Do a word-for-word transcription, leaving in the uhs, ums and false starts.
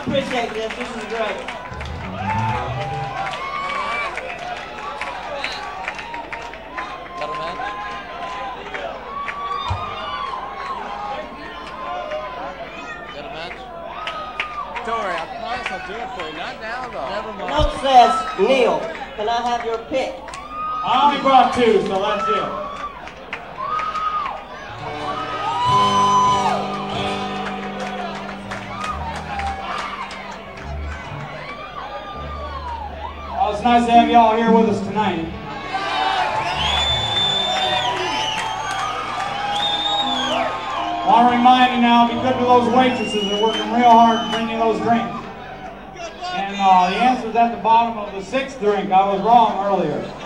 appreciate this. This is great. Got a match? Got a match? Don't worry, I promise I'll do it for you. Not now, though. Never mind. Note says, Neil, can I have your pick? I only brought two, so that's it. Well, it's nice to have y'all here with us tonight. I want to remind you now, be good to those waitresses. They're working real hard to bring you those drinks. And uh, the answer's at the bottom of the sixth drink. I was wrong earlier.